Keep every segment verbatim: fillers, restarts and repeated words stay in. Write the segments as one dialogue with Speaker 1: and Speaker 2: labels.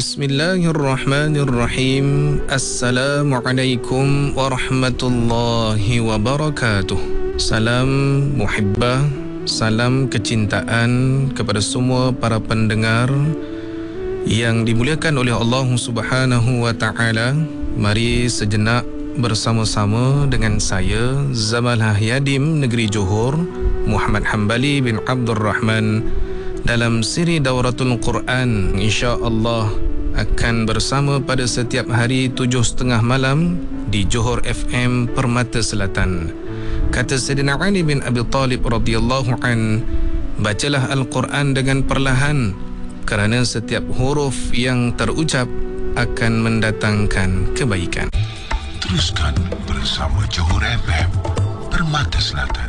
Speaker 1: Bismillahirrahmanirrahim. Assalamualaikum warahmatullahi wabarakatuh. Salam muhibbah, salam kecintaan kepada semua para pendengar yang dimuliakan oleh Allah Subhanahu wa taala. Mari sejenak bersama-sama dengan saya Zamalah Yadim Negeri Johor, Muhammad Hambali bin Abdul Rahman, dalam siri Dauratul Quran. InsyaAllah akan bersama pada setiap hari tujuh setengah malam di Johor F M Permata Selatan. Kata Sayyidina Ali bin Abi Talib radhiyallahu an, bacalah Al-Quran dengan perlahan, kerana setiap huruf yang terucap akan mendatangkan kebaikan.
Speaker 2: Teruskan bersama Johor F M Permata Selatan.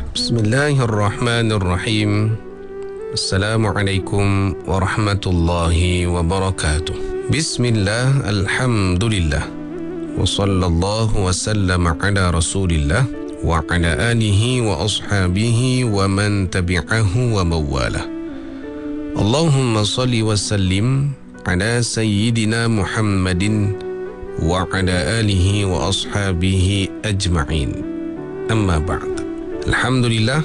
Speaker 1: Bismillahirrahmanirrahim. Assalamualaikum warahmatullahi wabarakatuh. Bismillah, alhamdulillah, wa sallallahu wa sallam ala rasulillah wa ala alihi wa ashabihi wa man tabi'ahu wa mawalah. Allahumma salli wa sallim ala sayyidina Muhammadin wa ala alihi wa ashabihi ajma'in. Amma ba'd. Alhamdulillah.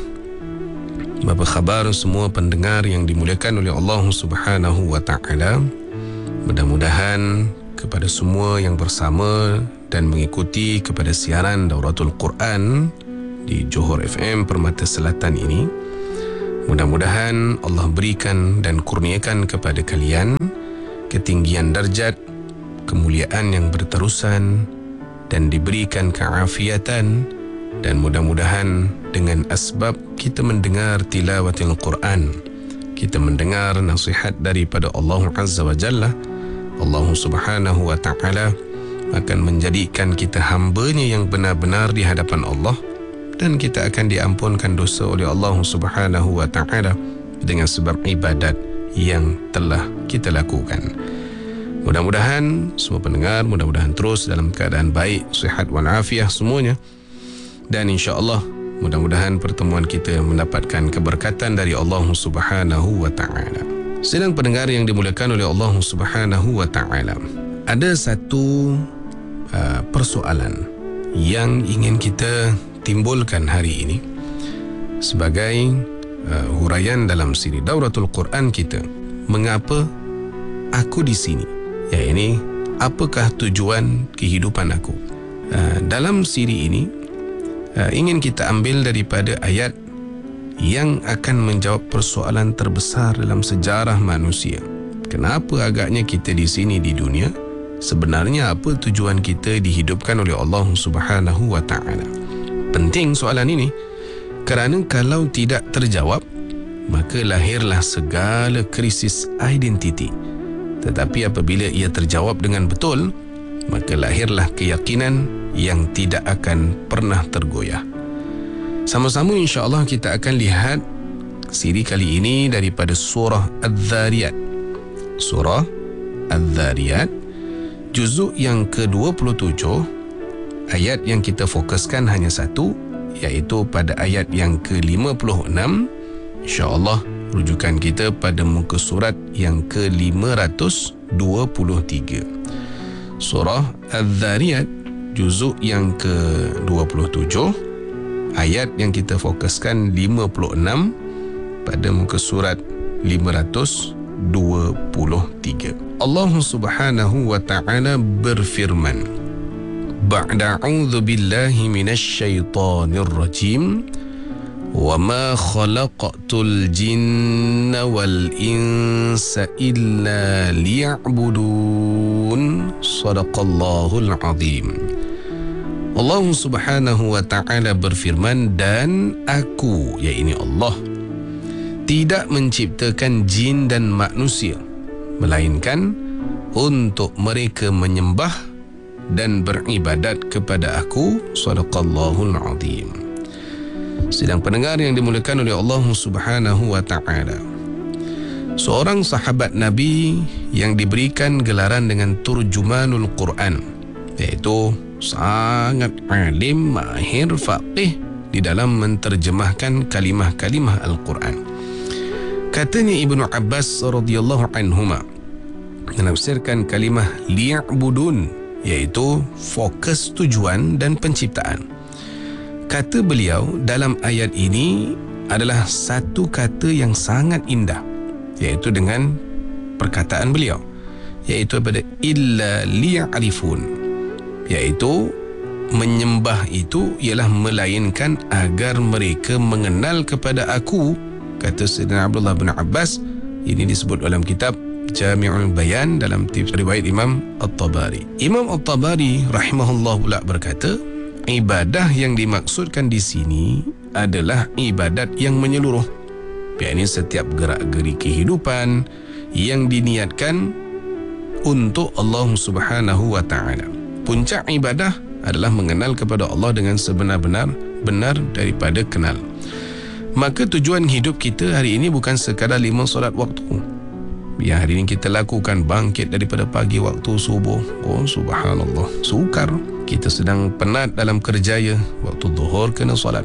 Speaker 1: Apa khabar semua pendengar yang dimuliakan oleh Allah Subhanahu wa taala? Mudah-mudahan kepada semua yang bersama dan mengikuti kepada siaran Dauratul Quran di Johor F M Permata Selatan ini, mudah-mudahan Allah berikan dan kurniakan kepada kalian ketinggian darjat, kemuliaan yang berterusan, dan diberikan keafiatan. Dan mudah-mudahan dengan asbab kita mendengar tilawatil Quran, kita mendengar nasihat daripada Allah Azza wa Jalla, Allah Subhanahu wa ta'ala akan menjadikan kita hambanya yang benar-benar di hadapan Allah, dan kita akan diampunkan dosa oleh Allah Subhanahu wa ta'ala dengan sebab ibadat yang telah kita lakukan. Mudah-mudahan semua pendengar, mudah-mudahan terus dalam keadaan baik, sihat walafiat semuanya. Dan insya-Allah mudah-mudahan pertemuan kita mendapatkan keberkatan dari Allah Subhanahu wa taala. Sedang pendengar yang dimuliakan oleh Allah Subhanahu wa taala, ada satu uh, persoalan yang ingin kita timbulkan hari ini sebagai uh, huraian dalam siri Dauratul Quran kita. Mengapa aku di sini? Ya, ini apakah tujuan kehidupan aku? Uh, dalam siri ini Uh, ingin kita ambil daripada ayat yang akan menjawab persoalan terbesar dalam sejarah manusia. Kenapa agaknya kita di sini di dunia? Sebenarnya apa tujuan kita dihidupkan oleh Allah Subhanahu wa taala? Penting soalan ini, kerana kalau tidak terjawab, maka lahirlah segala krisis identiti. Tetapi apabila ia terjawab dengan betul, maka lahirlah keyakinan yang tidak akan pernah tergoyah. Sama-sama insya-Allah kita akan lihat siri kali ini daripada surah Adz-Dzariyat. Surah Adz-Dzariyat, juzuk yang ke dua puluh tujuh, ayat yang kita fokuskan hanya satu, iaitu pada ayat yang ke lima puluh enam. Insya-Allah rujukan kita pada muka surat yang ke lima ratus dua puluh tiga. Surah Adz-Dzariyat, juzuk yang ke dua puluh tujuh, ayat yang kita fokuskan lima puluh enam pada muka surat lima ratus dua puluh tiga. Allah Subhanahu wa ta'ala berfirman, Ba'da a'udzu billahi minasy syaithanir rajim, wa ma khalaqtul jinna wal insa illa liya'budun. Shadaqallahul azim. Allah Subhanahu wa ta'ala berfirman, dan aku, iaitu Allah, tidak menciptakan jin dan manusia melainkan untuk mereka menyembah dan beribadat kepada aku. Shadaqallahul azim. Sedang pendengar yang dimuliakan oleh Allah Subhanahu wa ta'ala, seorang sahabat Nabi yang diberikan gelaran dengan Turjumanul Quran, iaitu sangat alim, mahir, faqih di dalam menterjemahkan kalimah-kalimah Al-Quran. Katanya Ibnu Abbas radhiyallahu anhuma, menafsirkan kalimah liya'budun, iaitu fokus tujuan dan penciptaan. Kata beliau dalam ayat ini adalah satu kata yang sangat indah, iaitu dengan perkataan beliau, iaitu pada illa liya'rifun, iaitu menyembah itu ialah melainkan agar mereka mengenal kepada aku. Kata Sayyidina Abdullah bin Abbas. Ini disebut dalam kitab Jami'ul Bayan dalam riwayat Imam At-Tabari. Imam At-Tabari rahimahullah pula berkata, ibadah yang dimaksudkan di sini adalah ibadat yang menyeluruh, yakni setiap gerak-geri kehidupan yang diniatkan untuk Allah Subhanahu wa taala. Puncak ibadah adalah mengenal kepada Allah dengan sebenar-benar benar daripada kenal. Maka tujuan hidup kita hari ini bukan sekadar lima solat waktu yang hari ini kita lakukan, bangkit daripada pagi waktu subuh, oh subhanallah, sukar. Kita sedang penat dalam kerjaya, waktu zuhur kena solat,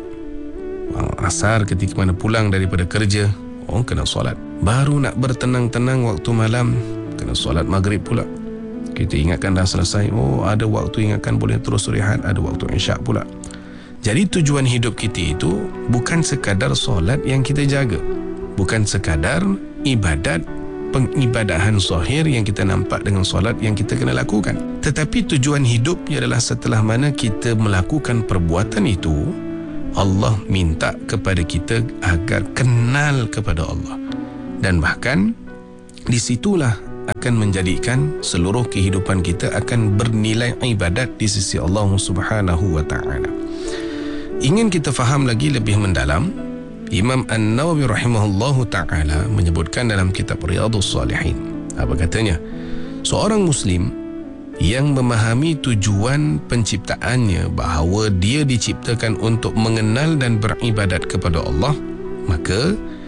Speaker 1: asar ketika mana pulang daripada kerja, oh kena solat. Baru nak bertenang-tenang waktu malam, kena solat maghrib pula. Kita ingatkan dah selesai, oh ada waktu ingatkan boleh terus rehat, ada waktu isyak pula. Jadi tujuan hidup kita itu bukan sekadar solat yang kita jaga, bukan sekadar ibadat, pengibadahan zahir yang kita nampak dengan solat yang kita kena lakukan. Tetapi tujuan hidupnya adalah setelah mana kita melakukan perbuatan itu, Allah minta kepada kita agar kenal kepada Allah. Dan bahkan disitulah akan menjadikan seluruh kehidupan kita akan bernilai ibadat di sisi Allah Subhanahu wa taala. Ingin kita faham lagi lebih mendalam, Imam An-Nawawi rahimahullahu ta'ala menyebutkan dalam kitab Riyadhus Salihin. Apa katanya? Seorang Muslim yang memahami tujuan penciptaannya, bahawa dia diciptakan untuk mengenal dan beribadat kepada Allah, maka